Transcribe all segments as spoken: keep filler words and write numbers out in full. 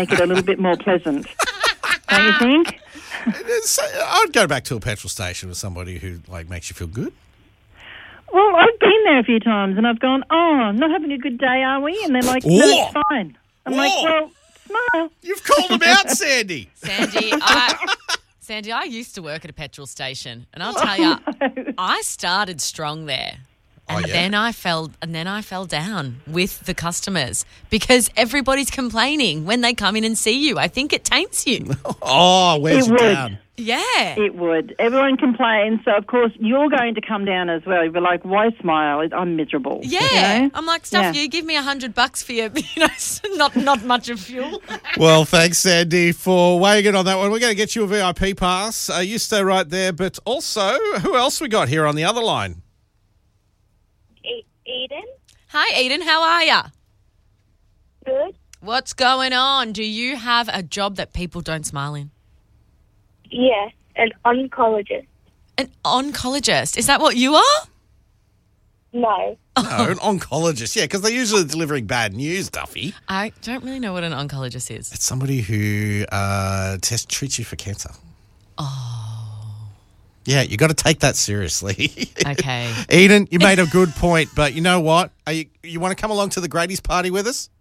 make it a little bit more pleasant. Don't you think? I'd go back to a petrol station with somebody who like makes you feel good. Well, I've been there a few times and I've gone, oh, not having a good day, are we? And they're like, no, it's fine. I'm Whoa. like, well, smile. You've called them out, Sandy. Sandy, I, Sandy, I used to work at a petrol station, and I'll tell you, no. I started strong there. And Oh, yeah? then I fell and then I fell down with the customers because everybody's complaining when they come in and see you. I think it taints you. Oh, where's It you would. down? Yeah. It would. Everyone complains, so of course you're going to come down as well. You'll be like, why smile? I'm miserable. Yeah. You know? I'm like, stuff Yeah. you, give me a hundred bucks for your, you know, not not much of fuel. Well, thanks, Sandy, for weighing in on that one. We're going to get you a V I P pass. Uh, you stay right there. But also, who else we got here on the other line? E- Eden? Hi, Eden. How are ya? Good. What's going on? Do you have a job that people don't smile in? Yeah, an oncologist. An oncologist. Is that what you are? No. No, an oncologist. Yeah, because they're usually delivering bad news, Duffy. I don't really know what an oncologist is. It's somebody who uh, test treats you for cancer. Oh. Yeah, you got to take that seriously. Okay. Eden, you made a good point, but you know what? Are you you want to come along to the Grady's party with us?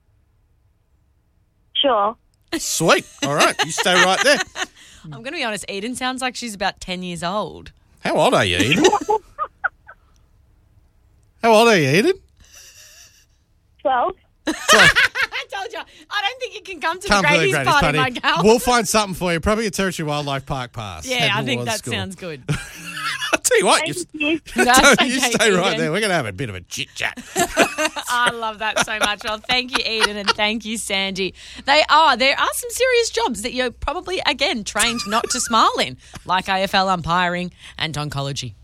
Sure. Sweet. All right, you stay right there. I'm going to be honest, Eden sounds like she's about ten years old. How old are you, Eden? How old are you, Eden? Twelve. I told you, I don't think you can come to Come the to the Grady's Grady's party, party. my gal. We'll find something for you. Probably a Territory Wildlife Park pass. yeah, Head I think towards that school. sounds good. I'll tell you what, Thank you, you. That's you okay, stay right Eden. there. We're going to have a bit of a chit-chat. I love that so much. Well, thank you, Eden, and thank you, Sandy. They are. There are some serious jobs that you're probably, again, trained not to smile in, like A F L umpiring and oncology.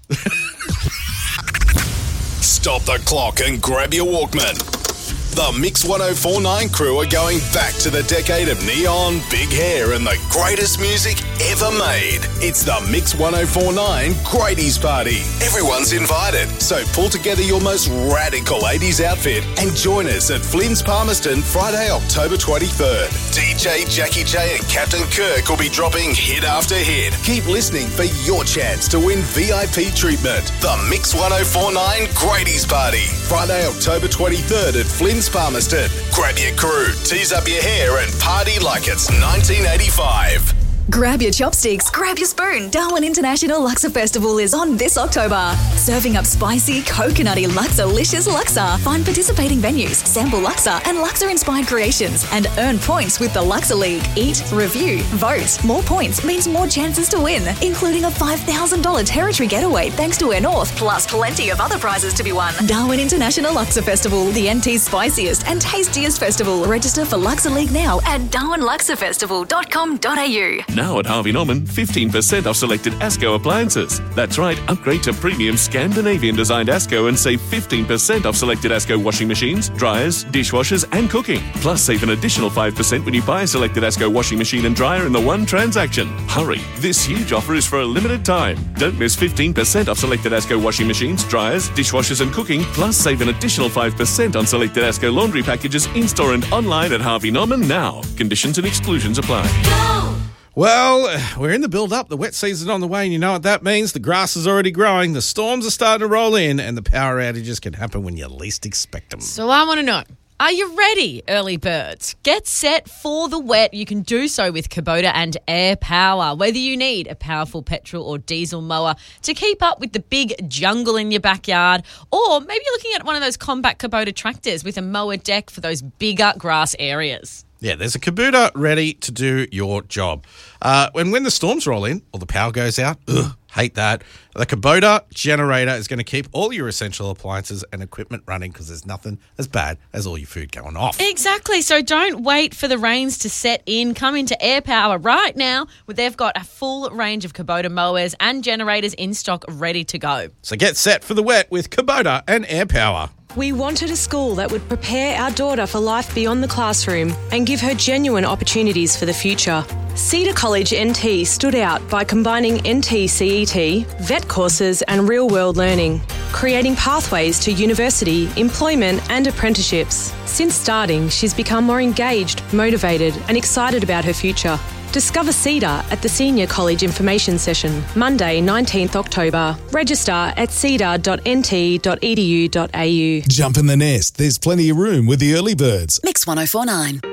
Stop the clock and grab your Walkman. The Mix one oh four point nine crew are going back to the decade of neon, big hair, and the greatest music ever made. It's the Mix one oh four point nine Grady's Party. Everyone's invited, so pull together your most radical eighties outfit and join us at Flynn's Palmerston Friday, October twenty-third. D J Jackie J and Captain Kirk will be dropping hit after hit. Keep listening for your chance to win V I P treatment. The Mix one oh four point nine Grady's Party. Friday, October twenty-third at Flynn's Palmerston. Grab your crew, tease up your hair and party like it's nineteen eighty-five. Grab your chopsticks, grab your spoon. Darwin International Luxor Festival is on this October. Serving up spicy, coconutty, Luxor-licious Luxor. Find participating venues, sample Luxor and Luxor-inspired creations, and earn points with the Luxor League. Eat, review, vote. More points means more chances to win, including a five thousand dollars territory getaway thanks to Air North, plus plenty of other prizes to be won. Darwin International Luxor Festival, the N T's spiciest and tastiest festival. Register for Luxor League now at darwin luxor festival dot com dot a u. Now at Harvey Norman, fifteen percent off selected ASCO appliances. That's right, upgrade to premium Scandinavian-designed ASCO and save fifteen percent off selected ASCO washing machines, dryers, dishwashers and cooking. Plus, save an additional five percent when you buy a selected ASCO washing machine and dryer in the one transaction. Hurry, this huge offer is for a limited time. Don't miss fifteen percent off selected ASCO washing machines, dryers, dishwashers and cooking. Plus, save an additional five percent on selected ASCO laundry packages in-store and online at Harvey Norman now. Conditions and exclusions apply. Well, we're in the build-up. The wet season on the way, and you know what that means. The grass is already growing, the storms are starting to roll in, and the power outages can happen when you least expect them. So I want to know, are you ready, early birds? Get set for the wet. You can do so with Kubota and Air Power. Whether you need a powerful petrol or diesel mower to keep up with the big jungle in your backyard, or maybe you're looking at one of those compact Kubota tractors with a mower deck for those bigger grass areas. Yeah, there's a Kubota ready to do your job. Uh, when, when the storms roll in or the power goes out, ugh, hate that. The Kubota generator is going to keep all your essential appliances and equipment running because there's nothing as bad as all your food going off. Exactly. So don't wait for the rains to set in. Come into Air Power right now where they've got a full range of Kubota mowers and generators in stock ready to go. So get set for the wet with Kubota and Air Power. We wanted a school that would prepare our daughter for life beyond the classroom and give her genuine opportunities for the future. Cedar College N T stood out by combining N T C E T, vet courses and real-world learning. creating pathways to university, employment and apprenticeships. Since starting, she's become more engaged, motivated and excited about her future. Discover Cedar at the Senior College Information Session, Monday, nineteenth October. Register at cedar dot n t dot e d u dot a u. Jump in the nest. There's plenty of room with the early birds. Mix one oh four nine.